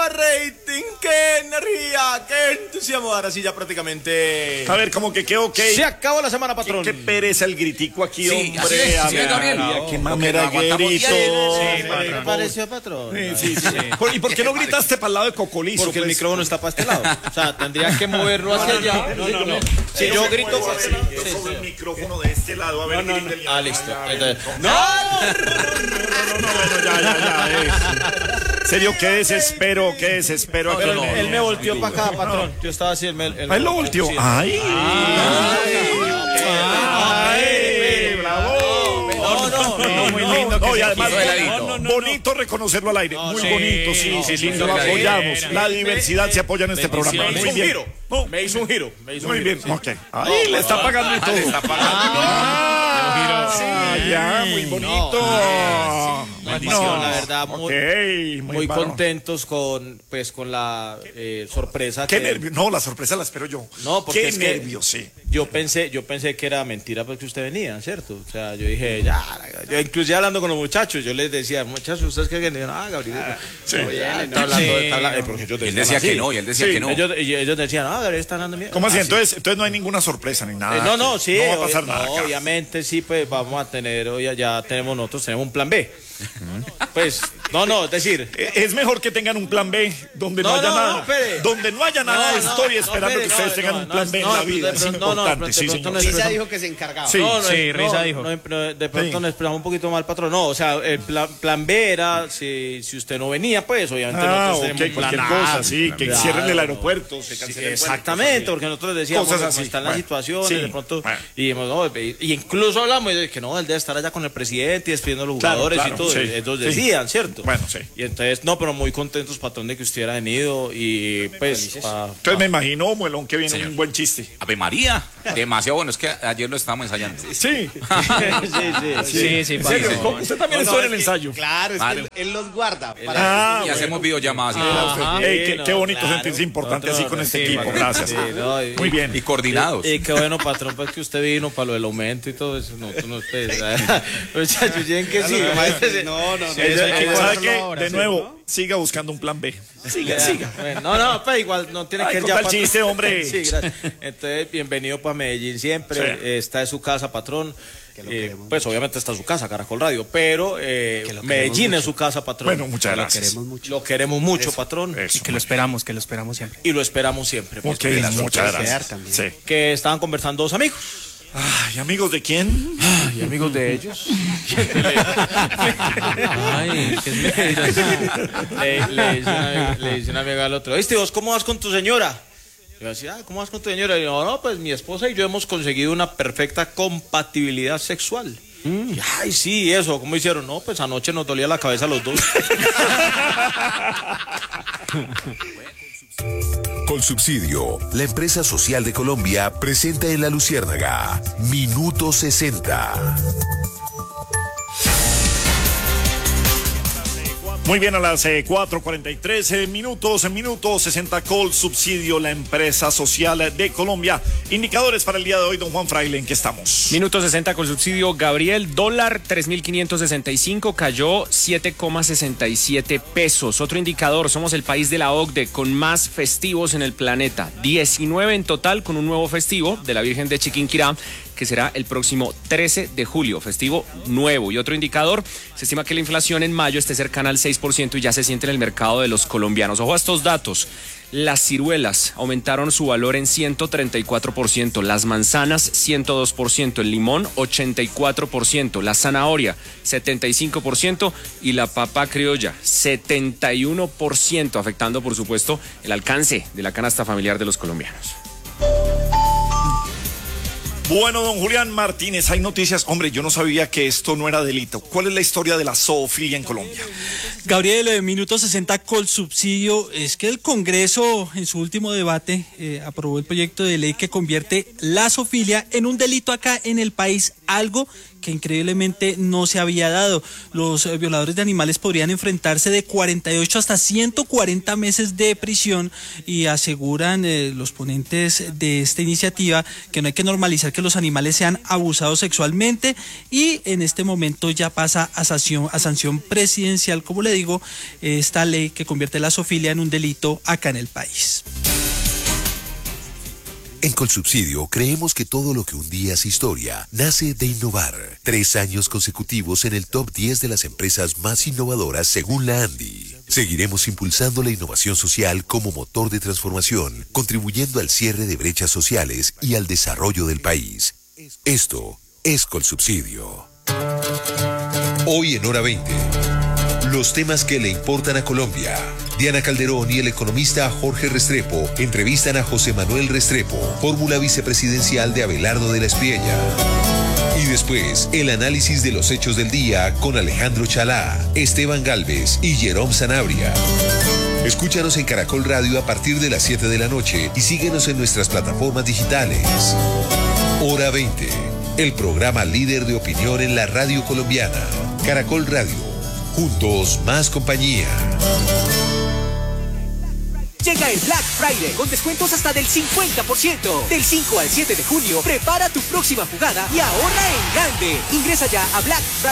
rating, qué energía, qué entusiasmo. Ahora sí, ya prácticamente. A ver, como que qué ok. Se acabó la semana, patrón. Qué pereza el gritico aquí, Sí, hombre. así es, Gabriel. Qué mamera que grito. ¿Qué pareció, patrón? Sí. ¿Y por qué no gritaste para el lado de Cocolizo? Porque el micrófono está para este lado. O sea, tendría que moverlo hacia allá. No. Si yo grito. Yo sobre el micrófono de este lado. A ver, grítele. Ah, listo. No, bueno, ya. Serio, qué desespero. Pero él me volteó para acá, patrón. Yo estaba así, Él lo volteó. Ay, bravo. No, muy lindo. No, y además, bonito reconocerlo al aire. Muy bonito, sí, lindo. Lo apoyamos. La diversidad se apoya en este programa. Muy bien. Me hizo un giro. Muy bien, ok. Ahí le está pagando y todo. Le está pagando. Ya, muy bonito. Bendición, la verdad, muy bárbaro. contentos con la sorpresa. Qué nervios. No, la sorpresa la espero yo. No, porque qué es que nervios, sí. Yo pensé que era mentira porque usted venía, ¿cierto? O sea, yo dije, yo inclusive hablando con los muchachos, yo les decía, muchachos, ¿ustedes qué vienen? Gabriel. Sí. Está hablando, porque yo Él decía que no, y él decía que no. Ellos decían, Gabriel está hablando bien. ¿Cómo así? Entonces no hay ninguna sorpresa ni nada. No, sí. No va a pasar nada. Obviamente sí, pues vamos a tener, nosotros tenemos un plan B. Pues, es decir, es mejor que tengan un plan B donde no haya nada. Donde no haya nada, estoy esperando que ustedes tengan un plan B en la vida. Es importante, sí, señor. Risa dijo que se encargaba. Sí, Risa dijo. De pronto nos expresamos un poquito mal, patrón. No, o sea, el plan B era si usted no venía, pues obviamente nosotros tenemos un plan A. Cosa, sí, que cierren el aeropuerto, se cancele el vuelo. Exactamente, porque nosotros decíamos cómo están las situaciones, de pronto, y incluso hablamos de que no, él debe estar allá con el presidente y despidiendo a los jugadores y todo. Ellos decían, ¿cierto? Bueno, sí. Y entonces, pero muy contentos, patrón, de que usted hubiera venido y pues... Entonces me imagino, Muelón, que viene un buen chiste. Ave María, demasiado bueno, es que ayer lo estábamos ensayando. Sí. Sí. ¿En serio? Usted también estuvo en el ensayo. Claro, es que él los guarda. Y hacemos videollamadas. Qué bonito sentirse importante así con este equipo, gracias. Muy bien. Y coordinados. Y qué bueno, patrón, pues que usted vino para lo del aumento y todo eso. No, muchachos, tienen que sí. ¿Sabe qué? De nuevo, siga buscando un plan B. Siga. No, pero igual no tiene que ir ya. El chiste, hombre. Sí, gracias. Entonces, bienvenido para Medellín siempre. Sí. Está en su casa, patrón. Pues obviamente está en su casa, Caracol Radio, pero Medellín es su casa, patrón. Bueno, muchas gracias. Lo queremos mucho, patrón. Eso, y que lo esperamos siempre. Y lo esperamos siempre. Pues, muchas gracias. Sí. Que estaban conversando dos amigos. Ay, ¿amigos de quién? Y amigos de ellos. Le dice una amiga al otro, ¿viste vos cómo vas con tu señora? Yo decía, ¿cómo vas con tu señora? Y yo, no, pues mi esposa y yo hemos conseguido una perfecta compatibilidad sexual. Y, ay, sí, eso, ¿cómo hicieron? No, pues anoche nos dolía la cabeza a los dos. Colsubsidio, la empresa social de Colombia, presenta en La Luciérnaga Minuto 60. Muy bien, a las 4:43 minutos, en minuto 60, Colsubsidio, la empresa social de Colombia. Indicadores para el día de hoy, don Juan Fraile, ¿en qué estamos? Minuto 60 Colsubsidio, Gabriel, dólar 3.565, cayó 7,67 pesos. Otro indicador, somos el país de la OCDE con más festivos en el planeta, 19 en total, con un nuevo festivo de la Virgen de Chiquinquirá, que será el próximo 13 de julio, festivo nuevo. Y otro indicador, se estima que la inflación en mayo esté cercana al 6% y ya se siente en el mercado de los colombianos. Ojo a estos datos. Las ciruelas aumentaron su valor en 134%, las manzanas 102%, el limón 84%, la zanahoria 75% y la papa criolla 71%, afectando por supuesto el alcance de la canasta familiar de los colombianos. Bueno, don Julián Martínez, hay noticias. Hombre, yo no sabía que esto no era delito. ¿Cuál es la historia de la zoofilia en Colombia? Gabriel, minuto 60 Colsubsidio, es que el Congreso en su último debate aprobó el proyecto de ley que convierte la zoofilia en un delito acá en el país, algo que increíblemente no se había dado. Los violadores de animales podrían enfrentarse de 48 hasta 140 meses de prisión y aseguran los ponentes de esta iniciativa que no hay que normalizar que los animales sean abusados sexualmente y en este momento ya pasa a sanción presidencial, como le digo, esta ley que convierte la zoofilia en un delito acá en el país. En Colsubsidio creemos que todo lo que un día es historia nace de innovar. 3 años consecutivos en el top 10 de las empresas más innovadoras según la ANDI. Seguiremos impulsando la innovación social como motor de transformación, contribuyendo al cierre de brechas sociales y al desarrollo del país. Esto es Colsubsidio. Hoy en Hora 20. Los temas que le importan a Colombia. Diana Calderón y el economista Jorge Restrepo entrevistan a José Manuel Restrepo, fórmula vicepresidencial de Abelardo de la Espriella. Y después, el análisis de los hechos del día con Alejandro Chalá, Esteban Galvez y Jerome Sanabria. Escúchanos en Caracol Radio a partir de las 7 de la noche y síguenos en nuestras plataformas digitales. Hora 20, el programa líder de opinión en la radio colombiana. Caracol Radio, juntos más compañía. Llega el Black Friday con descuentos hasta del 50%. Del 5 al 7 de junio, prepara tu próxima jugada y ahorra en grande. Ingresa ya a Black Friday.